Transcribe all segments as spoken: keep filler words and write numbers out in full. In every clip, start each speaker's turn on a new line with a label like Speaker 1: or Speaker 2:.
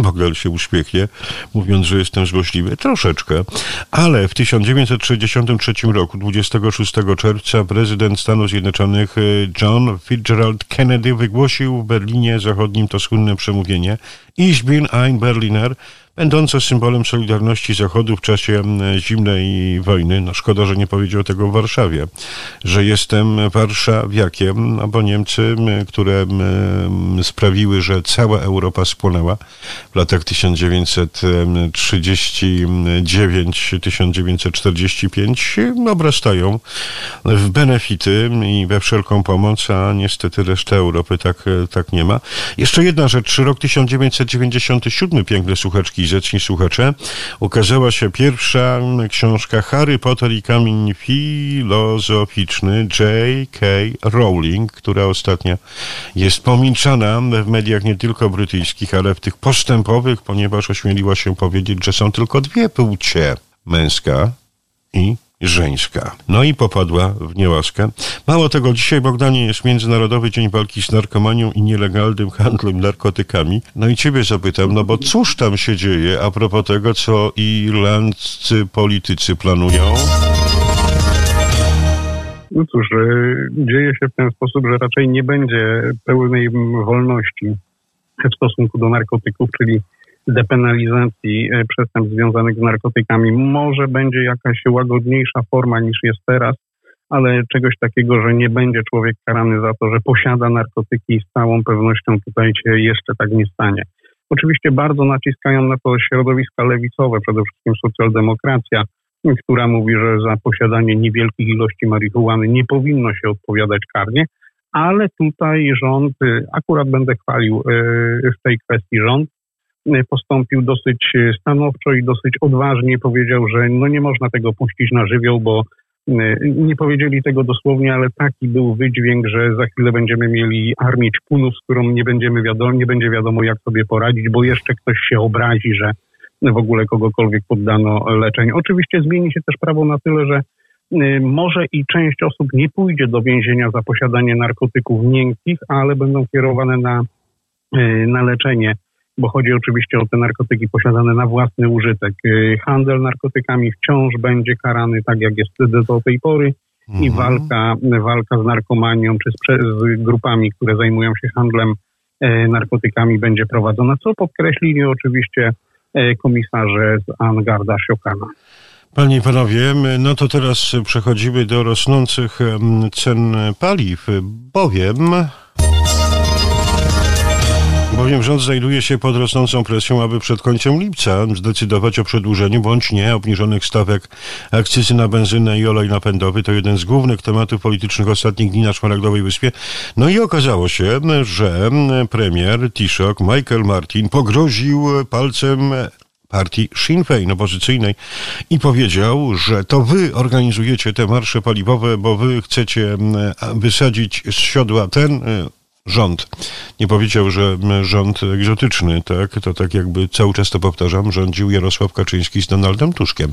Speaker 1: Bogdan się uśmiechnie, mówiąc, że jestem złośliwy. Troszeczkę. Ale w tysiąc dziewięćset sześćdziesiątym trzecim roku, dwudziestego szóstego czerwca, prezydent Stanów Zjednoczonych John Fitzgerald Kennedy wygłosił w Berlinie Zachodnim to słynne przemówienie Ich bin ein Berliner, będące symbolem solidarności Zachodu w czasie zimnej wojny. No szkoda, że nie powiedział tego w Warszawie, że jestem warszawiakiem, no bo Niemcy, które sprawiły, że cała Europa spłonęła w latach tysiąc dziewięćset trzydziesty dziewiąty do tysiąc dziewięćset czterdziestego piątego, obrastają w benefity i we wszelką pomoc, a niestety reszta Europy tak, tak nie ma. Jeszcze jedna rzecz, rok tysiąc dziewięćset dziewięćdziesiąty siódmy, piękne słuchaczki i zacni słuchacze, ukazała się pierwsza książka Harry Potter i kamień filozoficzny J K Rowling, która ostatnio jest pomilczana w mediach nie tylko brytyjskich, ale w tych postępowych, ponieważ ośmieliła się powiedzieć, że są tylko dwie płcie, męska i żeńska. No i popadła w niełaskę. Mało tego, dzisiaj, Bogdanie, jest Międzynarodowy Dzień Walki z Narkomanią i Nielegalnym Handlem Narkotykami. No i ciebie zapytam, no bo cóż tam się dzieje a propos tego, co irlandzcy politycy planują?
Speaker 2: No cóż, dzieje się w ten sposób, że raczej nie będzie pełnej wolności w stosunku do narkotyków, czyli depenalizacji przestępstw związanych z narkotykami. Może będzie jakaś łagodniejsza forma niż jest teraz, ale czegoś takiego, że nie będzie człowiek karany za to, że posiada narkotyki i z całą pewnością tutaj się jeszcze tak nie stanie. Oczywiście bardzo naciskają na to środowiska lewicowe, przede wszystkim socjaldemokracja, która mówi, że za posiadanie niewielkich ilości marihuany nie powinno się odpowiadać karnie, ale tutaj rząd, akurat będę chwalił w tej kwestii rząd, postąpił dosyć stanowczo i dosyć odważnie. Powiedział, że no nie można tego puścić na żywioł, bo nie powiedzieli tego dosłownie, ale taki był wydźwięk, że za chwilę będziemy mieli armię ćpunów, z którą nie będziemy wiadomo, nie będzie wiadomo jak sobie poradzić, bo jeszcze ktoś się obrazi, że w ogóle kogokolwiek poddano leczeniu. Oczywiście zmieni się też prawo na tyle, że może i część osób nie pójdzie do więzienia za posiadanie narkotyków miękkich, ale będą kierowane na, na leczenie, bo chodzi oczywiście o te narkotyki posiadane na własny użytek. Handel narkotykami wciąż będzie karany tak, jak jest do tej pory i mhm. walka, walka z narkomanią czy z, z grupami, które zajmują się handlem narkotykami będzie prowadzona, co podkreślili oczywiście komisarze z Angarda Siokana.
Speaker 1: Panie i panowie, no to teraz przechodzimy do rosnących cen paliw, bowiem... Bowiem rząd znajduje się pod rosnącą presją, aby przed końcem lipca zdecydować o przedłużeniu bądź nie obniżonych stawek akcyzy na benzynę i olej napędowy. To jeden z głównych tematów politycznych ostatnich dni na Szmaragdowej Wyspie. No i okazało się, że premier Taoiseach Michael Martin pogroził palcem partii Sinn Féin opozycyjnej i powiedział, że to wy organizujecie te marsze paliwowe, bo wy chcecie wysadzić z siodła ten rząd. Nie powiedział, że rząd egzotyczny, tak? To tak jakby cały czas to powtarzam, rządził Jarosław Kaczyński z Donaldem Tuskiem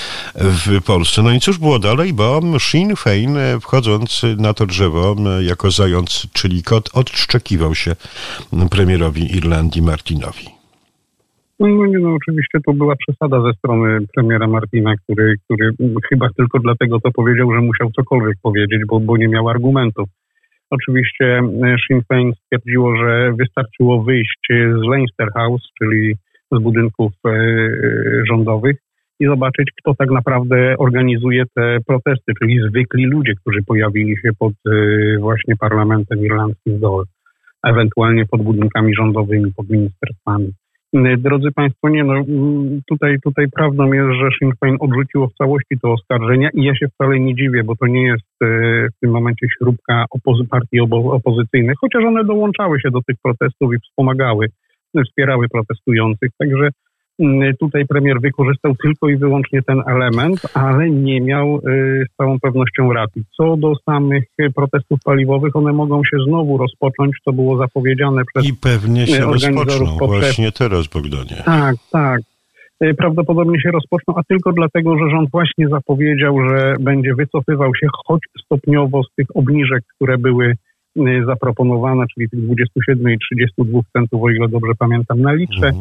Speaker 1: w Polsce. No i cóż było dalej, bo Sinn Féin, wchodząc na to drzewo jako zając, czyli kot, odszczekiwał się premierowi Irlandii Martinowi.
Speaker 2: No, no, no oczywiście to była przesada ze strony premiera Martina, który, który chyba tylko dlatego to powiedział, że musiał cokolwiek powiedzieć, bo, bo nie miał argumentów. Oczywiście Sinn Féin stwierdziło, że wystarczyło wyjść z Leinster House, czyli z budynków e, rządowych i zobaczyć, kto tak naprawdę organizuje te protesty, czyli zwykli ludzie, którzy pojawili się pod e, właśnie parlamentem irlandzkim w dole, ewentualnie pod budynkami rządowymi, pod ministerstwami. Drodzy Państwo, nie no, tutaj, tutaj prawdą jest, że Sinn Féin odrzuciło w całości te oskarżenia i ja się wcale nie dziwię, bo to nie jest w tym momencie śrubka opozy- partii obo- opozycyjnych, chociaż one dołączały się do tych protestów i wspomagały, wspierały protestujących, także tutaj premier wykorzystał tylko i wyłącznie ten element, ale nie miał z całą pewnością racji. Co do samych protestów paliwowych, one mogą się znowu rozpocząć, co było zapowiedziane przez
Speaker 1: I pewnie się rozpoczną właśnie teraz, Bogdanie.
Speaker 2: Tak, tak. Prawdopodobnie się rozpoczną, a tylko dlatego, że rząd właśnie zapowiedział, że będzie wycofywał się choć stopniowo z tych obniżek, które były zaproponowane, czyli tych dwudziestu siedmiu i trzydziestu dwóch centów, o ile dobrze pamiętam, na litrze. Mhm.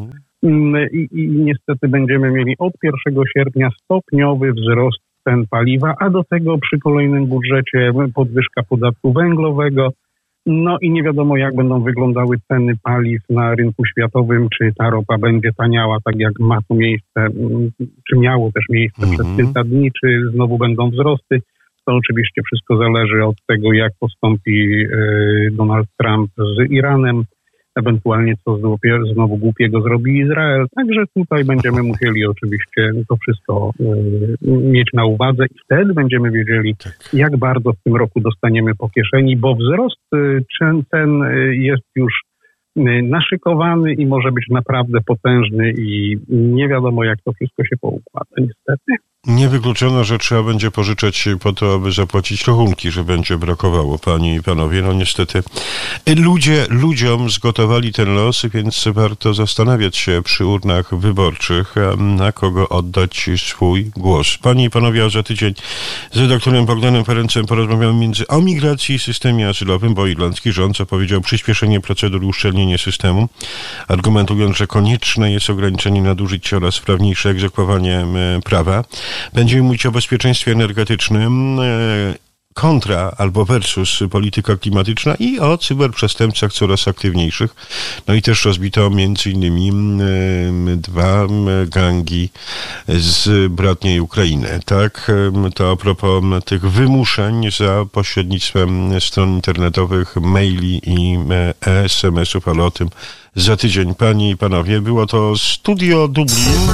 Speaker 2: I, i niestety będziemy mieli od pierwszego sierpnia stopniowy wzrost cen paliwa, a do tego przy kolejnym budżecie podwyżka podatku węglowego. No i nie wiadomo, jak będą wyglądały ceny paliw na rynku światowym, czy ta ropa będzie taniała tak jak ma to miejsce, czy miało też miejsce mm-hmm. przez kilka dni, czy znowu będą wzrosty. To oczywiście wszystko zależy od tego, jak postąpi Donald Trump z Iranem, ewentualnie co znowu głupiego zrobi Izrael. Także tutaj będziemy musieli oczywiście to wszystko y, mieć na uwadze i wtedy będziemy wiedzieli, jak bardzo w tym roku dostaniemy po kieszeni, bo wzrost y, cen, cen y, jest już y, naszykowany i może być naprawdę potężny i nie wiadomo, jak to wszystko się poukłada, niestety.
Speaker 1: Niewykluczone, że trzeba będzie pożyczać po to, aby zapłacić rachunki, że będzie brakowało, panie i panowie. No niestety ludzie, ludziom zgotowali ten los, więc warto zastanawiać się przy urnach wyborczych, na kogo oddać swój głos. Panie i panowie, a za tydzień z redaktorem Bogdanem Ferencem porozmawiamy między o migracji i systemie azylowym, bo irlandzki rząd zapowiedział przyspieszenie procedur i uszczelnienie systemu, argumentując, że konieczne jest ograniczenie nadużyć oraz sprawniejsze egzekwowanie prawa. Będziemy mówić o bezpieczeństwie energetycznym kontra albo versus polityka klimatyczna i o cyberprzestępcach coraz aktywniejszych. No i też rozbito między innymi dwa gangi z bratniej Ukrainy. Tak, to a propos tych wymuszeń za pośrednictwem stron internetowych, maili i es em esów, ale o tym za tydzień. Panie i panowie, było to Studio Dublin,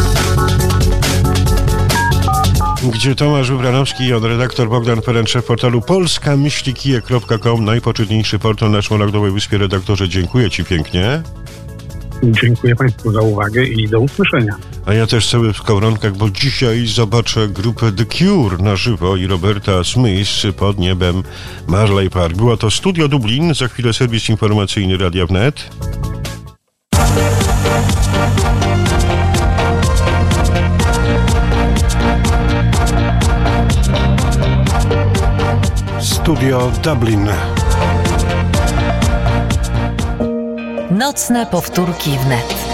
Speaker 1: gdzie Tomasz Wybranowski i on redaktor Bogdan Ferenc, szef portalu polska myśl kije kropka com, najpoczytniejszy portal na Szmaragdowej Wyspie. Redaktorze, dziękuję ci pięknie.
Speaker 2: Dziękuję państwu za uwagę i do usłyszenia.
Speaker 1: A ja też cały w skowronkach, bo dzisiaj zobaczę grupę The Cure na żywo i Roberta Smith pod niebem Marley Park. Było to Studio Dublin, za chwilę serwis informacyjny Radia Wnet. Studio Dublin.
Speaker 3: Nocne powtórki wnet.